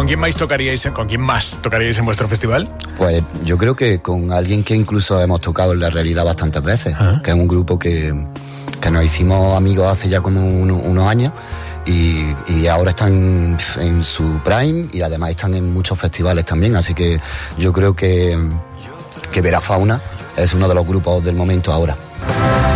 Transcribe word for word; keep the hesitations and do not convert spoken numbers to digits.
¿con quién más tocaríais, con quién más tocaríais en vuestro festival? Pues yo creo que con alguien que incluso hemos tocado en la realidad bastantes veces, ¿Ah? que es un grupo que, que nos hicimos amigos hace ya como uno, unos años y, y ahora están en su prime y además están en muchos festivales también, así que yo creo que, que Vera Fauna es uno de los grupos del momento ahora.